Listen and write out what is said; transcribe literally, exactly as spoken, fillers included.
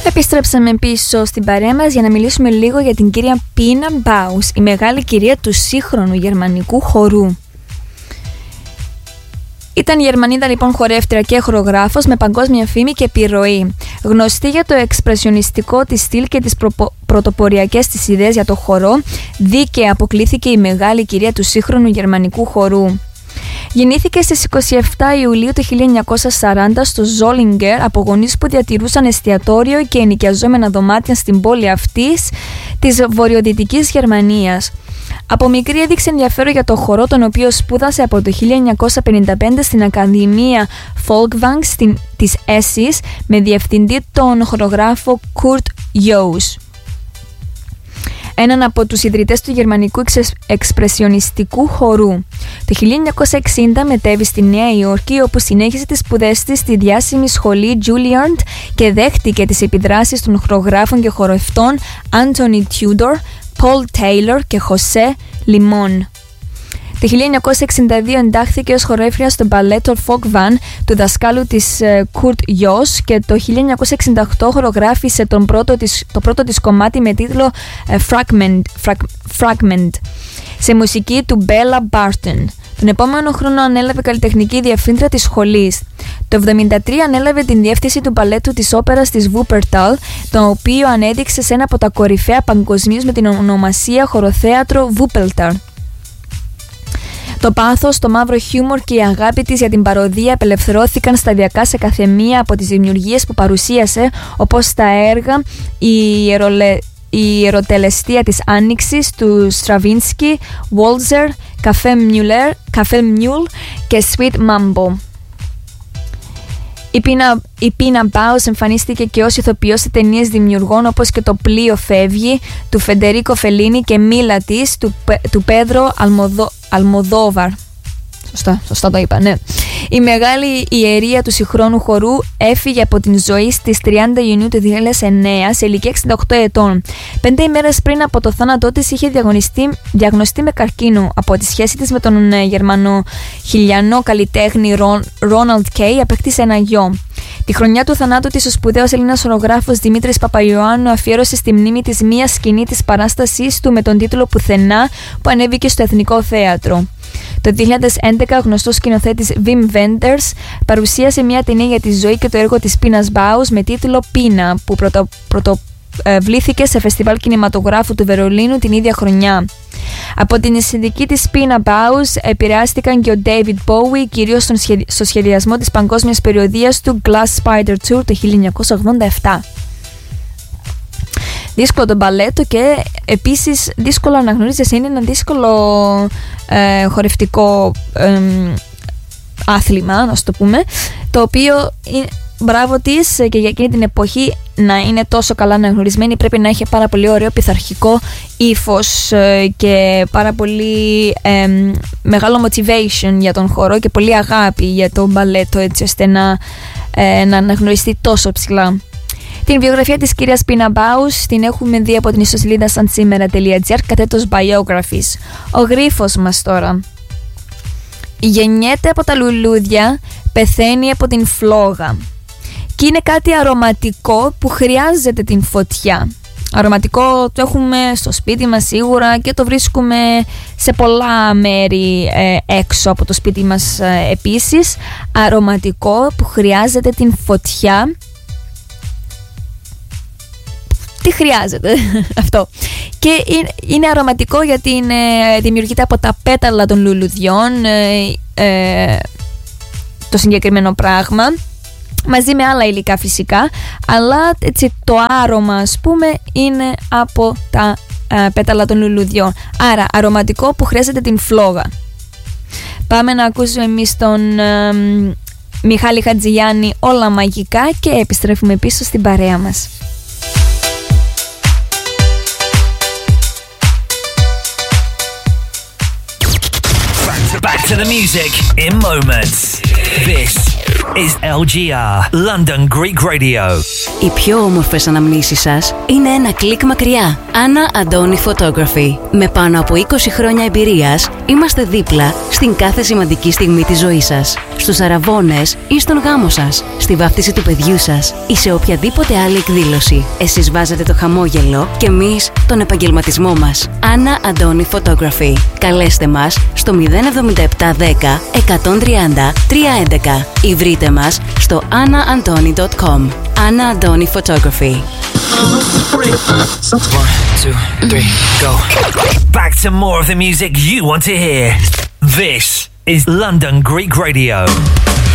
Επιστρέψαμε πίσω στην παρέα μας για να μιλήσουμε λίγο για την κυρία Πίνα Μπάους, η μεγάλη κυρία του σύγχρονου γερμανικού χορού. Ήταν Γερμανίδα λοιπόν χορεύτρια και χορογράφος με παγκόσμια φήμη και επιρροή. Γνωστή για το εξπρεσιονιστικό της στυλ και τις προπο... πρωτοποριακές της ιδέες για το χορό, δίκαια αποκλήθηκε η μεγάλη κυρία του σύγχρονου γερμανικού χορού. Γεννήθηκε στις είκοσι επτά Ιουλίου του χίλια εννιακόσια σαράντα στο Ζόλιγκερ από γονείς που διατηρούσαν εστιατόριο και ενοικιαζόμενα δωμάτια στην πόλη αυτής της βορειοδυτικής Γερμανίας. Από μικρή έδειξε ενδιαφέρον για το χορό, τον οποίο σπούδασε από το χίλια εννιακόσια πενήντα πέντε στην Ακαδημία Folkwang στην, της Έσης με διευθυντή τον χορογράφο Kurt Jooss, έναν από τους ιδρυτές του γερμανικού εξπρεσιονιστικού χορού. Το χίλια εννιακόσια εξήντα μετέβη στη Νέα Υόρκη, όπου συνέχισε τις σπουδές της στη διάσημη σχολή Juilliard και δέχτηκε τις επιδράσεις των χορογράφων και χορευτών Anthony Tudor, Paul Taylor και José Limón. Το χίλια εννιακόσια εξήντα δύο εντάχθηκε ως χορεύτρια στο μπαλέτο Folkwang του δασκάλου της Kurt Jooss και το χίλια εννιακόσια εξήντα οκτώ χορογράφησε τον πρώτο της, το πρώτο της κομμάτι με τίτλο Fragment, Frag, Fragment σε μουσική του Bella Barton. Τον επόμενο χρόνο ανέλαβε καλλιτεχνική διευθύντρια της σχολής. Το εβδομήντα τρία ανέλαβε την διεύθυνση του μπαλέτου της όπερας της Wuppertal, το οποίο ανέδειξε σε ένα από τα κορυφαία παγκοσμίως με την ονομασία χοροθέατρο Wuppertal. Το πάθος, το μαύρο χιούμορ και η αγάπη της για την παροδία απελευθερώθηκαν σταδιακά σε καθεμία από τις δημιουργίες που παρουσίασε, όπως τα έργα «Η Ιερολε... Η ιεροτελεστία της Άνοιξης» του Στραβίνσκι, Walzer, Καφέ Μιούλ και Sweet Mambo. Η Πίνα, η Πίνα Μπάους εμφανίστηκε και ως ηθοποιός σε ταινίες δημιουργών όπως και «Το πλοίο φεύγει» του Φεντερίκο Φελίνι και «Μίλα της» του, του Πέδρο Αλμοδο, Αλμοδόβαρ. Σωστά, σωστά το είπα, ναι. Η μεγάλη ιερία του συγχρόνου χορού έφυγε από την ζωή στις τριάντα Ιουνίου του δύο χιλιάδες εννέα σε ηλικία εξήντα οκτώ ετών. Πέντε ημέρες πριν από το θάνατό της είχε διαγνωστεί με καρκίνο. Από τη σχέση της με τον Γερμανο χιλιανό καλλιτέχνη Ρόναλντ Κέι απέκτησε ένα γιο. Τη χρονιά του θανάτου της ο σπουδαίος Έλληνας ορογράφος Δημήτρης Παπαϊωάννου αφιέρωσε στη μνήμη της μία σκηνή της παράστασής του με τον τίτλο «Πουθενά» που ανέβηκε στο Εθνικό Θέατρο. Το δύο χιλιάδες έντεκα ο γνωστός σκηνοθέτης Wim Wenders παρουσίασε μια ταινία για τη ζωή και το έργο της Πίνας Μπάους με τίτλο «Πίνα» που πρωτο, πρωτοβλήθηκε σε φεστιβάλ κινηματογράφου του Βερολίνου την ίδια χρονιά. Από την αισθητική της Πίνα Μπάους επηρεάστηκαν και ο David Bowie, κυρίως στον σχεδι... στο σχεδιασμό της παγκόσμιας περιοδίας του Glass Spider Tour το χίλια εννιακόσια ογδόντα επτά. Δύσκολο το μπαλέτο και επίσης δύσκολο αναγνωρίζεσαι, είναι ένα δύσκολο ε, χορευτικό ε, άθλημα, να το πούμε, το οποίο είναι, μπράβο της και για εκείνη την εποχή να είναι τόσο καλά αναγνωρισμένη πρέπει να έχει πάρα πολύ ωραίο πειθαρχικό ύφος ε, και πάρα πολύ ε, μεγάλο motivation για τον χορό και πολύ αγάπη για το μπαλέτο, έτσι ώστε να, ε, να αναγνωριστεί τόσο ψηλά. Την βιογραφία της κυρίας Πίνα Μπάους την έχουμε δει από την ιστοσελίδα sansimera.gr κατέτος biographies. Ο γρίφος μας τώρα. Γεννιέται από τα λουλούδια, πεθαίνει από την φλόγα. Και είναι κάτι αρωματικό που χρειάζεται την φωτιά. Αρωματικό το έχουμε στο σπίτι μας σίγουρα και το βρίσκουμε σε πολλά μέρη ε, έξω από το σπίτι μας ε, επίσης. Αρωματικό που χρειάζεται την φωτιά. Τι χρειάζεται αυτό. Και είναι αρωματικό γιατί είναι, δημιουργείται από τα πέταλα των λουλουδιών ε, ε, το συγκεκριμένο πράγμα, μαζί με άλλα υλικά φυσικά, αλλά έτσι το άρωμα ας πούμε είναι από τα ε, πέταλα των λουλουδιών. Άρα αρωματικό που χρειάζεται την φλόγα. Πάμε να ακούσουμε εμείς τον ε, Μιχάλη Χατζηγιάννη «Όλα μαγικά» και επιστρέφουμε πίσω στην παρέα μας. Back to the music in moments. This is L G R, London Greek Radio. Οι πιο όμορφες αναμνήσεις σας είναι ένα κλικ μακριά. Άννα Αντώνη Photography. Με πάνω από είκοσι χρόνια εμπειρίας, είμαστε δίπλα στην κάθε σημαντική στιγμή της ζωής σας. στους αραβώνες ή στον γάμο σας, στη βάφτιση του παιδιού σας ή σε οποιαδήποτε άλλη εκδήλωση. Εσείς βάζετε το χαμόγελο και εμείς τον επαγγελματισμό μας. Άννα Αντώνη Photography. Καλέστε μας στο μηδέν εβδομήντα επτά δέκα εκατόν τριάντα τριακόσια έντεκα ή βρείτε μας στο anna antoni dot com. Άννα Αντώνη Photography. One, two, three, go. Back to more of the music you want to hear. This is London Greek Radio.